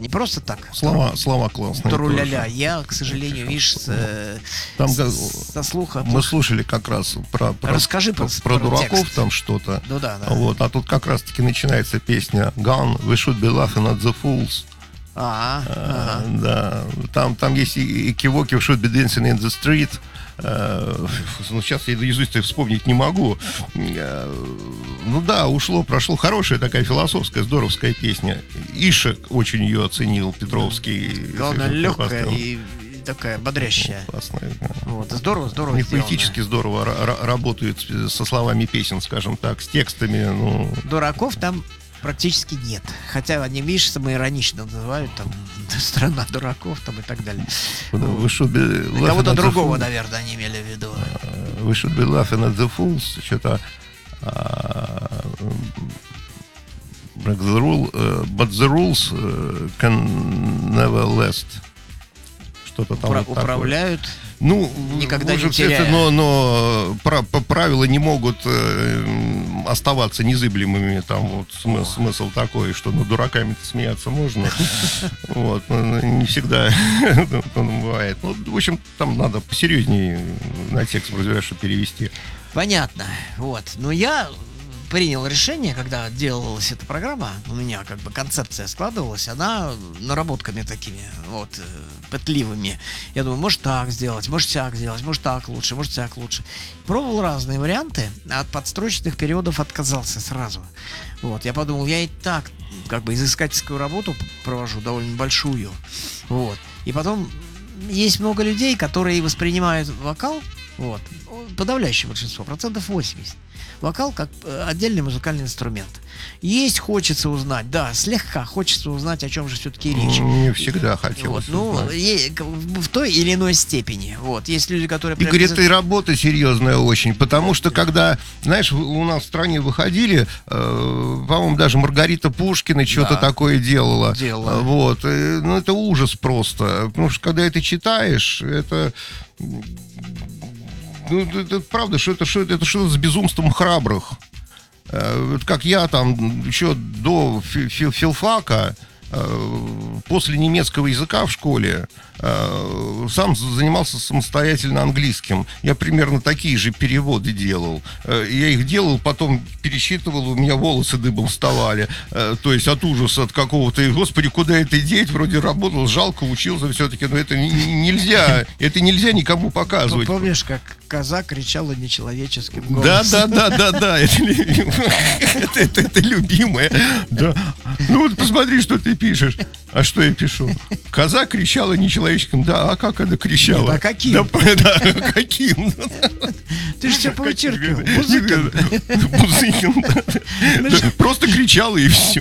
Не просто так. Слова классные. Туру-ля-ля. Я, к сожалению, видишь, со слуха... Мы слушали как раз Расскажи про дураков текст. там что-то. Ну да. Вот, а тут как раз-таки начинается песня «Gone, we should be laughing at the fools». Да, там есть и кивоки «should be dancing in the street». Ну, сейчас я наизусть вспомнить не могу. Ну да, прошло. Хорошая такая философская, здоровская песня. Ишек очень ее оценил, Петровский. Главное, легкая и такая бодрящая. Классная. Вот, здорово У них поэтически здорово работают со словами песен, скажем так, с текстами. Ну. Дураков там практически нет. Хотя они, видишь, самоиронично называют там страна дураков там и так далее. Кого-то другого, наверное, они имели в виду. We should be laughing at the fools. Что-то break the rule, but the rules can never last. Что-то там управляют. Ну, никогда не теряя. Но правила не могут оставаться незыблемыми. Там вот смысл такой, что над дураками-то смеяться можно. Вот, но не всегда бывает. Ну, в общем, там надо посерьезнее на текст разбирать, чтобы перевести. Понятно. Вот. Но я принял решение, когда делалась эта программа, у меня как бы концепция складывалась, она наработками такими вот пытливыми. Я думаю, может так сделать, может сяк сделать, может так лучше, может сяк лучше. Пробовал разные варианты, а от подстрочных переводов отказался сразу. Вот, я подумал, я и так как бы изыскательскую работу провожу довольно большую. Вот. И потом есть много людей, которые воспринимают вокал, вот, подавляющее большинство, 80%. Вокал как отдельный музыкальный инструмент. Есть хочется узнать, да, слегка хочется узнать, о чем же все-таки речь. Не всегда хотелось. Вот, в той или иной степени. Вот, есть люди, которые... Игорь, это и работа серьезная очень, потому что когда, знаешь, у нас в стране выходили, по-моему, даже Маргарита Пушкина что-то такое делала. Вот, ну это ужас просто, потому что когда это читаешь, это... Ну, это правда, что это что-то с безумством храбрых. Как я там еще до филфака, после немецкого языка в школе, сам занимался самостоятельно английским. Я примерно такие же переводы делал. Я их делал, потом пересчитывал, у меня волосы дыбом вставали. То есть от ужаса, от какого-то... Господи, куда это деть? Вроде работал, жалко, учился все-таки, но это нельзя. Это нельзя никому показывать. Помнишь, как коза кричала нечеловеческим голосом? Да. Это любимое. Ну вот посмотри, что ты пишешь. А что я пишу? Коза кричала нечеловеческим. Да, а как она кричала? Нет, а каким? Да, каким? Ты же все повычеркивал. Бузыкин. Просто кричала и все.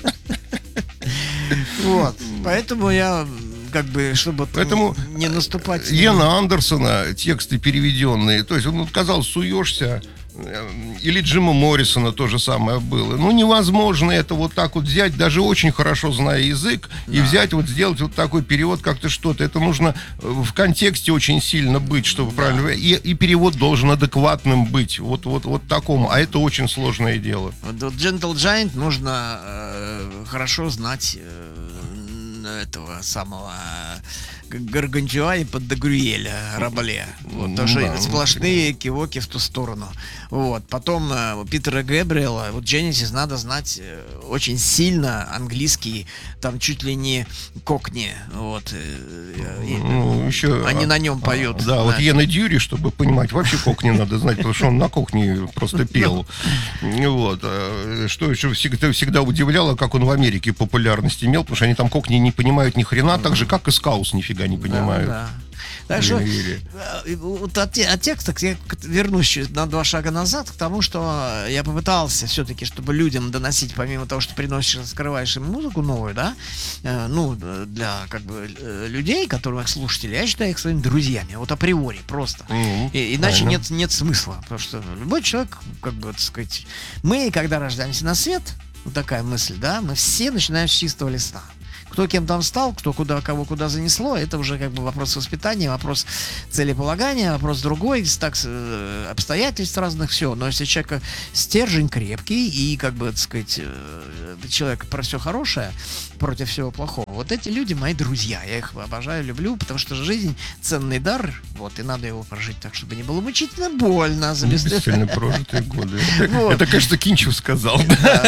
Вот. Поэтому я как бы, чтобы не наступать... Йена Андерсона, тексты переведенные. То есть, казалось, суешься. Или Джима Моррисона то же самое было. Ну, невозможно это вот так вот взять, даже очень хорошо зная язык, и взять, вот сделать вот такой перевод как-то что-то. Это нужно в контексте очень сильно быть, чтобы правильно... И перевод должен адекватным быть. Вот такому. А это очень сложное дело. Вот Gentle Giant нужно хорошо знать этого самого Гаргантюа и Поддегрюэля Рабле. Вот, потому что сплошные кивоки в ту сторону. Вот. Потом Питера Гэбриэла, вот Genesis надо знать очень сильно английский, там чуть ли не кокни. Вот. Еще, они на нем поют. Да, вот Йена Дьюри, чтобы понимать, вообще кокни надо знать, потому что он на кокни просто пел. Вот. Что еще всегда удивляло, как он в Америке популярность имел, потому что они там кокни не понимают ни хрена, так же, как и скаус нифига не понимают. Да. Так что вот от текста я вернусь на 2 шага назад к тому, что я попытался все-таки, чтобы людям доносить, помимо того, что приносишь, раскрываешь им музыку новую, да, ну, для как бы людей, которых слушателей, я считаю их своими друзьями, вот априори просто. Иначе нет смысла, потому что любой человек, как бы, так сказать, мы, когда рождаемся на свет, вот такая мысль, да, мы все начинаем с чистого листа. Кто кем там стал, кто куда, кого куда занесло, это уже как бы вопрос воспитания, вопрос целеполагания, вопрос другой, так, обстоятельств разных, все. Но если человек стержень крепкий и, как бы, так сказать, человек про все хорошее, против всего плохого, вот эти люди мои друзья. Я их обожаю, люблю, потому что жизнь ценный дар, вот, и надо его прожить так, чтобы не было мучительно больно. Бесцельно прожитые годы. Это, кажется, Кинчев сказал.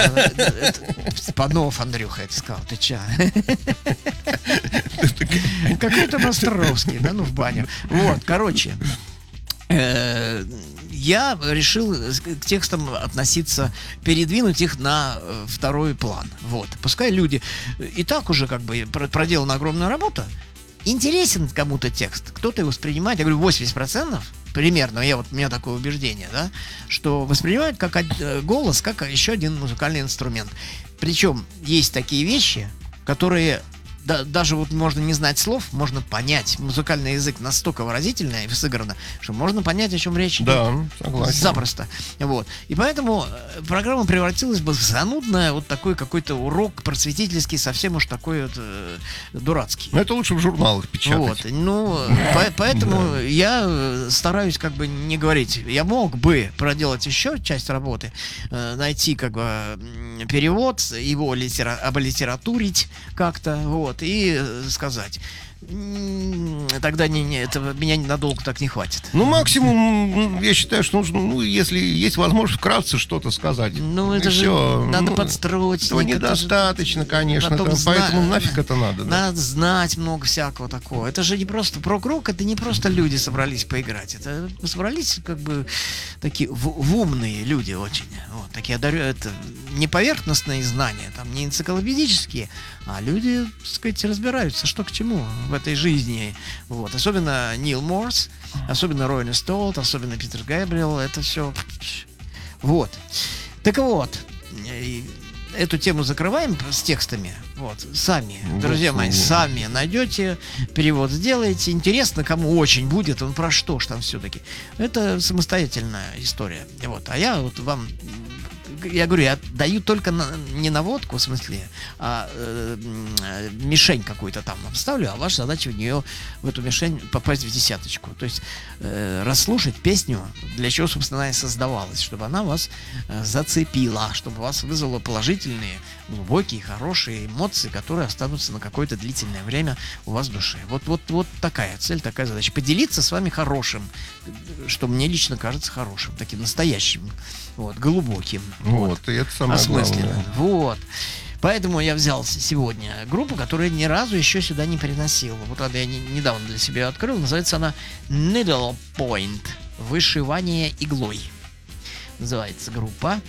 Панов, Андрюха, это сказал. Ты чё? Какой-то Островский, да, ну в баню. Вот, короче. Я решил к текстам относиться, передвинуть их на второй план. Вот. Пускай люди и так уже как бы проделана огромная работа. Интересен кому-то текст, кто-то его воспринимает, я говорю, 80% примерно, у меня такое убеждение, да, что воспринимают как голос, как еще один музыкальный инструмент. Причем есть такие вещи, которые даже вот можно не знать слов, можно понять. Музыкальный язык настолько выразительный и сыграно, что можно понять, о чем речь. Да, согласен. Запросто. Вот. И поэтому программа превратилась бы в занудное, вот такой какой-то урок просветительский, совсем уж такой вот дурацкий. Но это лучше в журналах печатать. Вот. Ну, поэтому я стараюсь как бы не говорить. Я мог бы проделать еще часть работы, найти как бы перевод, его облитературить как-то, вот, и сказать. Тогда этого меня надолго так не хватит. Ну, максимум, я считаю, что нужно, ну, если есть возможность вкратце что-то сказать. Ну, это же надо подстроить. Этого недостаточно, конечно. Поэтому нафиг это надо. Надо знать много всякого такого. Это же не просто прок-рок, это не просто люди собрались поиграть. Это собрались как бы такие в умные люди очень. Вот, такие это не поверхностные знания, там не энциклопедические, а люди, так сказать, разбираются, что к чему в этой жизни. Вот. Особенно Нил Морс, особенно Ройли Столт, особенно Питер Габриэл. Это все. Вот. Так вот, эту тему закрываем с текстами. Вот. Сами, друзья мои, сами найдете, перевод сделаете. Интересно, кому очень будет, он про что ж там все-таки. Это самостоятельная история. Вот. А я вот вам... Я говорю, я даю только не наводку, в смысле, а мишень какую-то там вам ставлю, а ваша задача в эту мишень попасть в десяточку. То есть расслушать песню, для чего, собственно, она и создавалась, чтобы она вас зацепила, чтобы вас вызвало положительные, глубокие, хорошие эмоции, которые останутся на какое-то длительное время у вас в душе. Вот такая цель, такая задача. Поделиться с вами хорошим, что мне лично кажется хорошим, таким настоящим, вот, глубоким. Вот, и это самое главное. Вот. Поэтому я взял сегодня группу, которую ни разу еще сюда не приносил. Вот я недавно для себя открыл. Называется она Needle Point. Вышивание иглой. Называется группа.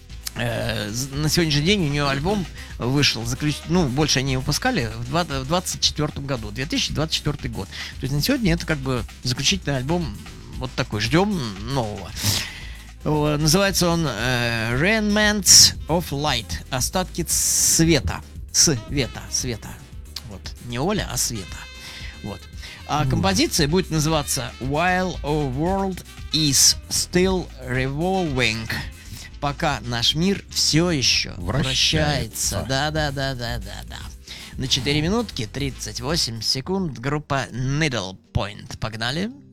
На сегодняшний день у нее альбом вышел, больше они выпускали в 2024 году, 2024 год. То есть на сегодня это как бы заключительный альбом вот такой. Ждем нового. Называется он Remnants of Light. Остатки света. Света. Вот. Не Оля, а света. Вот. А композиция будет называться While our world is still revolving. Пока наш мир все еще вращается. Да. На 4 минутки 38 секунд группа Needle Point. Погнали.